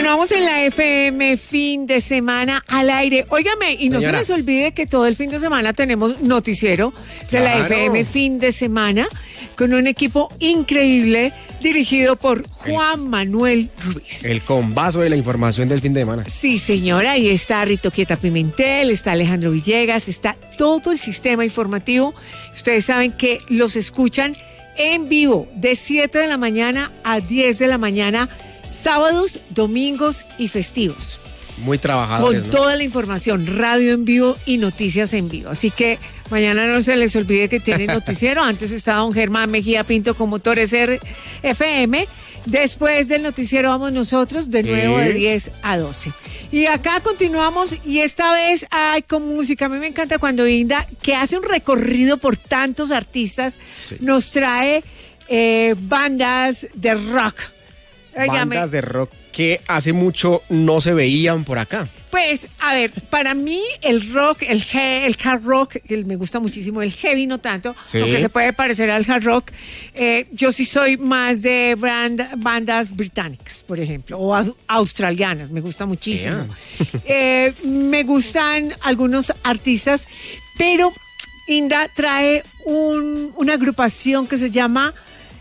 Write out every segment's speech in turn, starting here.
Continuamos en la FM fin de semana al aire. Óigame, y no se les olvide que todo el fin de semana tenemos noticiero de la FM fin de semana con un equipo increíble dirigido por Juan Manuel Ruiz. El combazo de la información del fin de semana. Sí, señora, ahí está Rito Quieta Pimentel, está Alejandro Villegas, está todo el sistema informativo. Ustedes saben que los escuchan en vivo de 7 de la mañana a 10 de la mañana, sábados, domingos y festivos. Muy trabajadores, con toda la información, radio en vivo y noticias en vivo. Así que mañana no se les olvide que tienen noticiero. Antes estaba don Germán Mejía Pinto con Motores FM. Después del noticiero vamos nosotros de nuevo de 10 a 12. Y acá continuamos y esta vez con música. A mí me encanta cuando Inda, que hace un recorrido por tantos artistas, nos trae bandas de rock. Bandas de rock que hace mucho no se veían por acá. Pues, a ver, para mí el rock, el hard rock, me gusta muchísimo, el heavy no tanto, aunque se puede parecer al hard rock. Yo sí soy más de bandas británicas, por ejemplo, o australianas, me gusta muchísimo. Me gustan algunos artistas, pero Inda trae una agrupación que se llama...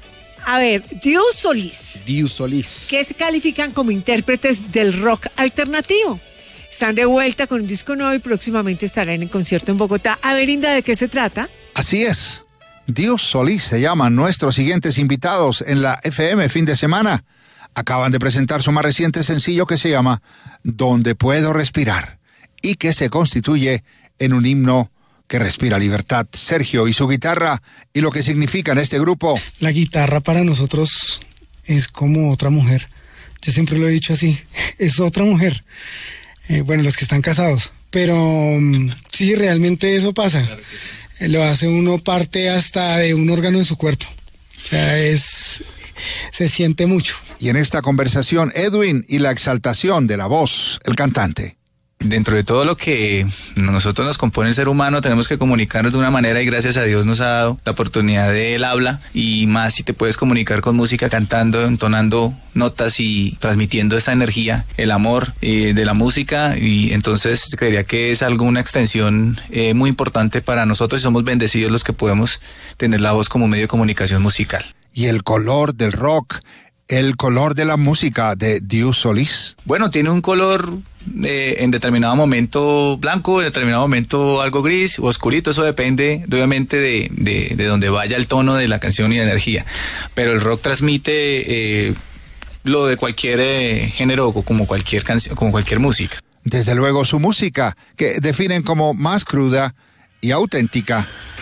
Dios Solís. Que se califican como intérpretes del rock alternativo. Están de vuelta con un disco nuevo y próximamente estarán en concierto en Bogotá. A ver, Inda, ¿de qué se trata? Así es. Dios Solís se llaman nuestros siguientes invitados en la FM fin de semana. Acaban de presentar su más reciente sencillo que se llama Donde Puedo Respirar y que se constituye en un himno que respira libertad. Sergio y su guitarra y lo que significa en este grupo. La guitarra para nosotros es como otra mujer. Yo siempre lo he dicho así, es otra mujer. Bueno, los que están casados. Pero sí, realmente eso pasa. Claro que sí. Lo hace uno parte hasta de un órgano de su cuerpo. O sea, se siente mucho. Y en esta conversación, Edwin y la exaltación de la voz, el cantante. Dentro de todo lo que nosotros nos compone el ser humano, tenemos que comunicarnos de una manera y gracias a Dios nos ha dado la oportunidad del habla y más si te puedes comunicar con música, cantando, entonando notas y transmitiendo esa energía, el amor de la música, y entonces creería que es una extensión muy importante para nosotros y somos bendecidos los que podemos tener la voz como medio de comunicación musical. Y el color del rock, el color de la música de Dios Solís. Bueno, tiene un color en determinado momento blanco, en determinado momento algo gris o oscurito, eso depende obviamente de donde vaya el tono de la canción y la energía, pero el rock transmite lo de cualquier género, como cualquier canción, como cualquier música. Desde luego su música, que definen como más cruda y auténtica.